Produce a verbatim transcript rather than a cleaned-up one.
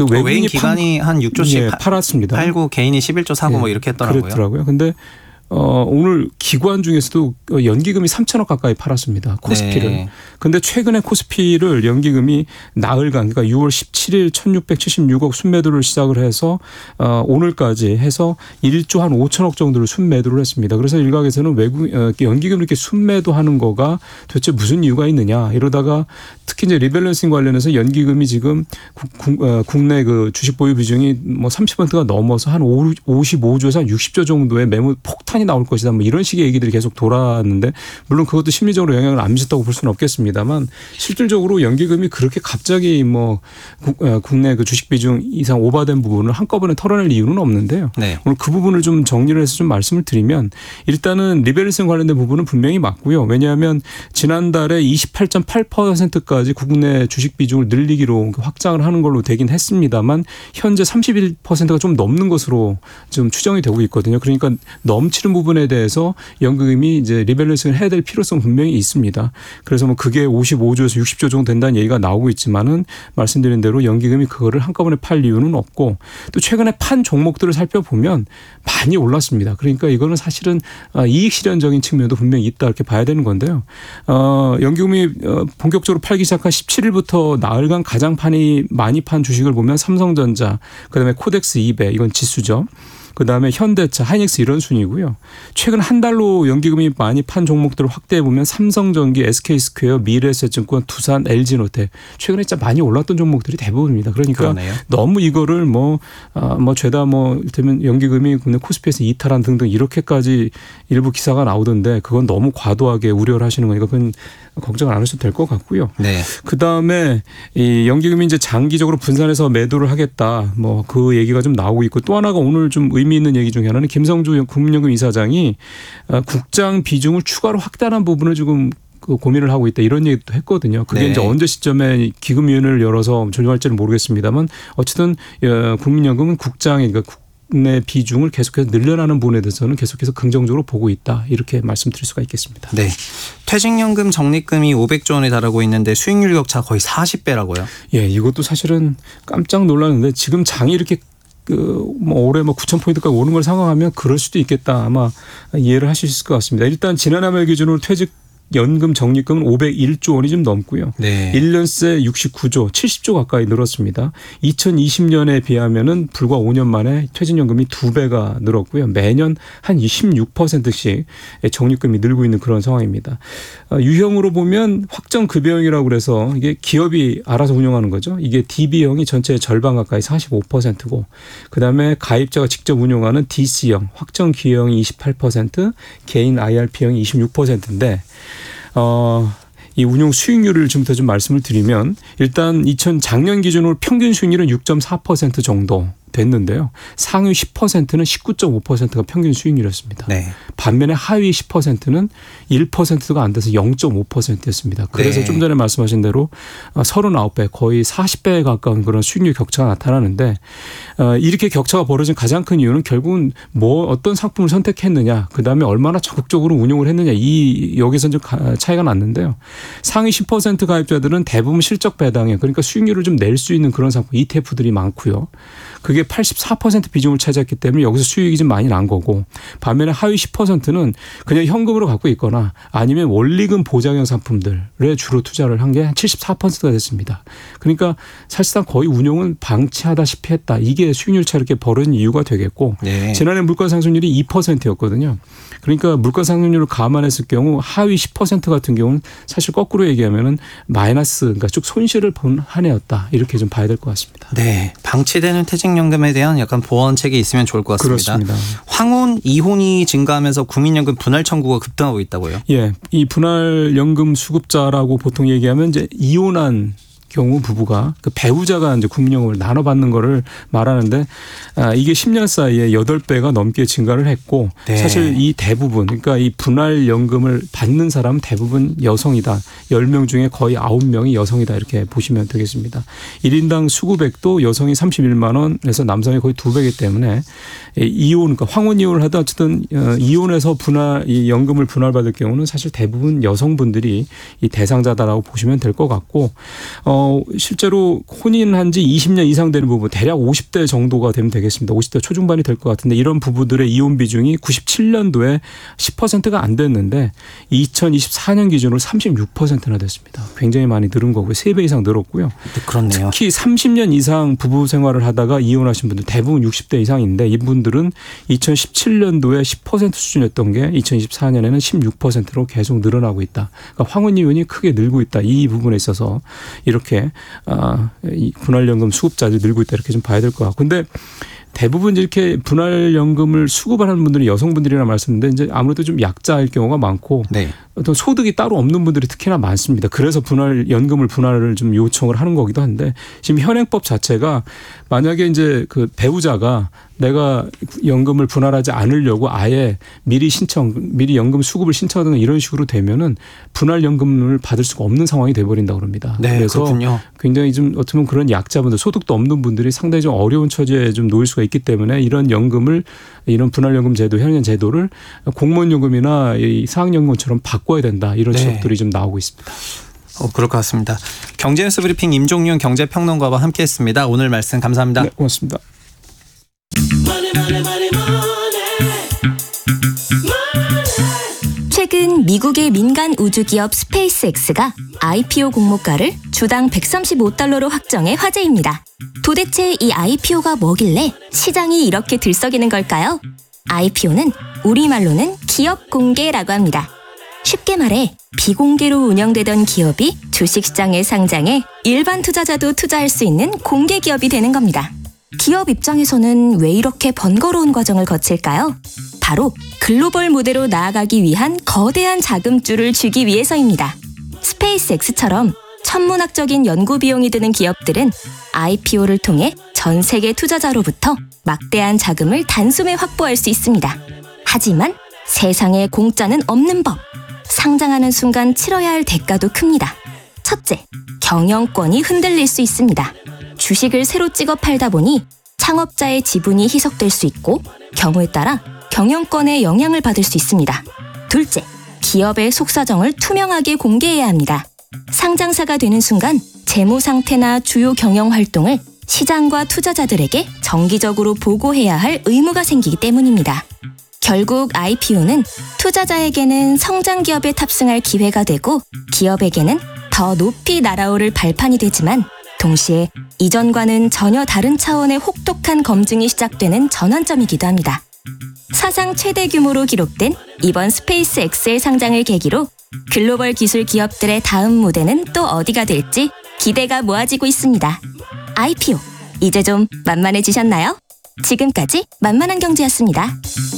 그 외국인이 어, 외인 기관이 판, 한 육 조씩 예, 팔았습니다. 팔고 개인이 십일 조 사고 예, 뭐 이렇게 했더라고요. 그렇더라고요. 근데 어, 오늘 기관 중에서도 연기금이 삼천억 가까이 팔았습니다. 코스피를. 그런데 네. 최근에 코스피를 연기금이 나흘간 그러니까 유월 십칠일 천육백칠십육억 순매도를 시작을 해서 어, 오늘까지 해서 일조 한 오천억 정도를 순매도를 했습니다. 그래서 일각에서는 외국 어, 연기금을 이렇게 순매도하는 거가 도대체 무슨 이유가 있느냐 이러다가 특히 이제 리밸런싱 관련해서 연기금이 지금 국, 어, 국내 그 주식 보유 비중이 뭐 삼십 퍼센트가 넘어서 한 오십오조에서 한 육십조 정도의 매물 폭탄 나올 것이다. 뭐 이런 식의 얘기들이 계속 돌아왔는데 물론 그것도 심리적으로 영향을 안 미쳤다고 볼 수는 없겠습니다만 실질적으로 연기금이 그렇게 갑자기 뭐 국내 그 주식 비중 이상 오버된 부분을 한꺼번에 털어낼 이유는 없는데요. 네. 오늘 그 부분을 좀 정리를 해서 좀 말씀을 드리면 일단은 리밸런싱 관련된 부분은 분명히 맞고요. 왜냐하면 지난달에 이십팔 점 팔 퍼센트까지 국내 주식 비중을 늘리기로 확장을 하는 걸로 되긴 했습니다만 현재 삼십일 퍼센트가 좀 넘는 것으로 좀 추정이 되고 있거든요. 그러니까 넘치는 부분에 대해서 연기금이 이제 리밸런싱을 해야 될 필요성 분명히 있습니다. 그래서 뭐 그게 오십오조에서 육십조 정도 된다는 얘기가 나오고 있지만은 말씀드린 대로 연기금이 그거를 한꺼번에 팔 이유는 없고 또 최근에 판 종목들을 살펴보면 많이 올랐습니다. 그러니까 이거는 사실은 이익 실현적인 측면도 분명히 있다 이렇게 봐야 되는 건데요. 어, 연기금이 본격적으로 팔기 시작한 십칠일부터 나흘간 가장 판이 많이 판 주식을 보면 삼성전자, 그다음에 코덱스 이백 이건 지수죠. 그다음에 현대차, 하이닉스 이런 순이고요. 최근 한 달로 연기금이 많이 판 종목들을 확대해 보면 삼성전기, 에스케이스퀘어, 미래에셋증권, 두산, 엘지노텍 최근에 진짜 많이 올랐던 종목들이 대부분입니다. 그러니까 그러네요. 너무 이거를 뭐, 아, 뭐 죄다 뭐 이를테면 연기금이 국내 코스피에서 이탈한 등등 이렇게까지 일부 기사가 나오던데 그건 너무 과도하게 우려를 하시는 거니까 그건 걱정을 안 하셔도 될 것 같고요. 네. 그다음에 이 연기금이 이제 장기적으로 분산해서 매도를 하겠다. 뭐 그 얘기가 좀 나오고 있고 또 하나가 오늘 좀 의미 있는 얘기 중에 하나는 김성주 국민연금 이사장이 국장 비중을 추가로 확대하는 부분을 지금 그 고민을 하고 있다 이런 얘기도 했거든요. 그게 네. 이제 언제 시점에 기금위원회를 열어서 조정할지는 모르겠습니다만 어쨌든 국민연금은 국장이 그러니까 내 비중을 계속해서 늘려나는 부분에 대해서는 계속해서 긍정적으로 보고 있다. 이렇게 말씀드릴 수가 있겠습니다. 네. 퇴직연금 적립금이 오백조 원에 달하고 있는데 수익률 격차 거의 사십 배라고요? 예, 이것도 사실은 깜짝 놀랐는데 지금 장이 이렇게 그 뭐 올해 뭐 구천 포인트까지 오는 걸 상황하면 그럴 수도 있겠다. 아마 이해를 하실 수 있을 것 같습니다. 일단 지난해 말 기준으로 퇴직 연금 적립금은 오백일조 원이 좀 넘고요. 네. 일 년 새 육십구조, 칠십조 가까이 늘었습니다. 이천이십년에 비하면은 불과 오 년 만에 퇴직연금이 두 배가 늘었고요. 매년 한 십육 퍼센트씩 적립금이 늘고 있는 그런 상황입니다. 유형으로 보면 확정급여형이라고 그래서 이게 기업이 알아서 운영하는 거죠. 이게 디비형이 전체의 절반 가까이 사십오 퍼센트고 그다음에 가입자가 직접 운용하는 디씨형, 확정기여형이 이십팔 퍼센트, 개인 아이알피형이 이십육 퍼센트인데 어, 이 운용 수익률을 지금부터 좀 말씀을 드리면 일단 이천 작년 기준으로 평균 수익률은 육 점 사 퍼센트 정도 됐는데요. 상위 십 퍼센트는 십구 점 오 퍼센트가 평균 수익률이었습니다. 네. 반면에 하위 십 퍼센트는 일 퍼센트가 안 돼서 영 점 오 퍼센트였습니다. 그래서 네. 좀 전에 말씀하신 대로 삼십구 배 거의 사십 배에 가까운 그런 수익률 격차가 나타나는데 이렇게 격차가 벌어진 가장 큰 이유는 결국은 뭐 어떤 상품을 선택했느냐 그다음에 얼마나 적극적으로 운용을 했느냐 이 여기서 좀 차이가 났는데요. 상위 십 퍼센트 가입자들은 대부분 실적 배당에 그러니까 수익률을 좀 낼 수 있는 그런 상품 이티에프들이 많고요. 그게 팔십사 퍼센트 비중을 차지했기 때문에 여기서 수익이 좀 많이 난 거고 반면에 하위 십 퍼센트는 그냥 현금으로 갖고 있거나 아니면 원리금 보장형 상품들에 주로 투자를 한 게 한 칠십사 퍼센트가 됐습니다. 그러니까 사실상 거의 운용은 방치하다시피 했다. 이게 수익률 차 이렇게 벌어진 이유가 되겠고 네. 지난해 물가 상승률이 이 퍼센트였거든요. 그러니까 물가 상승률을 감안했을 경우 하위 십 퍼센트 같은 경우는 사실 거꾸로 얘기하면은 마이너스 그러니까 쭉 손실을 본 한 해였다. 이렇게 좀 봐야 될 것 같습니다. 네. 방치되는 퇴직연금에 대한 약간 보완책이 있으면 좋을 것 같습니다. 그렇습니다. 황혼, 이혼이 증가하면서 국민연금 분할 청구가 급등하고 있다고요? 예. 이 분할연금 수급자라고 보통 얘기하면 이제 이혼한 경우 부부가 그 배우자가 이제 국민연금을 나눠 받는 거를 말하는데 아, 이게 십 년 사이에 여덟 배가 넘게 증가를 했고 네. 사실 이 대부분 그러니까 이 분할연금을 받는 사람은 대부분 여성이다. 열 명 중에 거의 아홉 명이 여성이다 이렇게 보시면 되겠습니다. 일 인당 수급액도 여성이 삼십일만 원에서 남성이 거의 두 배이기 때문에 이혼 그러니까 황혼 이혼을 하다 어쨌든 이혼해서 분할 이 연금을 분할받을 경우는 사실 대부분 여성분들이 이 대상자다라고 보시면 될 것 같고 어 어, 실제로 혼인한 지 이십 년 이상 되는 부부 대략 오십 대 정도가 되면 되겠습니다. 오십 대 초중반이 될 것 같은데 이런 부부들의 이혼 비중이 구십칠 년도에 십 퍼센트가 안 됐는데 이천이십사 년 기준으로 삼십육 퍼센트나 됐습니다. 굉장히 많이 늘은 거고요. 세 배 이상 늘었고요. 네, 그렇네요. 특히 삼십 년 이상 부부 생활을 하다가 이혼하신 분들 대부분 육십 대 이상인데 이분들은 이천십칠 년도에 십 퍼센트 수준이었던 게 이천이십사 년에는 십육 퍼센트로 계속 늘어나고 있다. 그러니까 황혼 이혼이 크게 늘고 있다. 이 부분에 있어서 이렇게 아, 이 분할연금 수급자들이 늘고 있다. 이렇게 좀 봐야 될 것 같고. 근데 대부분 이렇게 분할연금을 수급하는 분들이 여성분들이라 말씀인데 이제 아무래도 좀 약자일 경우가 많고 네. 어떤 소득이 따로 없는 분들이 특히나 많습니다. 그래서 분할연금을 분할을 좀 요청을 하는 거기도 한데 지금 현행법 자체가 만약에 이제 그 배우자가 내가 연금을 분할하지 않으려고 아예 미리 신청, 미리 연금 수급을 신청하거나 이런 식으로 되면은 분할연금을 받을 수가 없는 상황이 돼버린다고 그럽니다. 네, 그래서 그렇군요. 굉장히 좀 어떻게 보면 그런 약자분들, 소득도 없는 분들이 상당히 좀 어려운 처지에 좀 놓일 수가 있기 때문에 이런 연금을 이런 분할연금 제도, 현행 제도를 공무원연금이나 이 사학연금처럼 바꿔야 된다. 이런 네. 지적들이 좀 나오고 있습니다. 어, 그럴 것 같습니다. 경제뉴스 브리핑 임종윤 경제평론가와 함께했습니다. 오늘 말씀 감사합니다. 네, 고맙습니다. 최근 미국의 민간 우주기업 스페이스X가 아이피오 공모가를 주당 백삼십오 달러로 확정해 화제입니다. 도대체 이 아이피오가 뭐길래 시장이 이렇게 들썩이는 걸까요? 아이피오는 우리말로는 기업 공개라고 합니다. 쉽게 말해 비공개로 운영되던 기업이 주식시장에 상장해 일반 투자자도 투자할 수 있는 공개 기업이 되는 겁니다. 기업 입장에서는 왜 이렇게 번거로운 과정을 거칠까요? 바로 글로벌 무대로 나아가기 위한 거대한 자금줄을 주기 위해서입니다. 스페이스X처럼 천문학적인 연구 비용이 드는 기업들은 아이피오를 통해 전 세계 투자자로부터 막대한 자금을 단숨에 확보할 수 있습니다. 하지만 세상에 공짜는 없는 법. 상장하는 순간 치러야 할 대가도 큽니다. 첫째, 경영권이 흔들릴 수 있습니다. 주식을 새로 찍어 팔다 보니 창업자의 지분이 희석될 수 있고 경우에 따라 경영권에 영향을 받을 수 있습니다. 둘째, 기업의 속사정을 투명하게 공개해야 합니다. 상장사가 되는 순간 재무 상태나 주요 경영 활동을 시장과 투자자들에게 정기적으로 보고해야 할 의무가 생기기 때문입니다. 결국 아이피오는 투자자에게는 성장 기업에 탑승할 기회가 되고 기업에게는 더 높이 날아오를 발판이 되지만 동시에 이전과는 전혀 다른 차원의 혹독한 검증이 시작되는 전환점이기도 합니다. 사상 최대 규모로 기록된 이번 스페이스X의 상장을 계기로 글로벌 기술 기업들의 다음 무대는 또 어디가 될지 기대가 모아지고 있습니다. 아이피오, 이제 좀 만만해지셨나요? 지금까지 만만한 경제였습니다.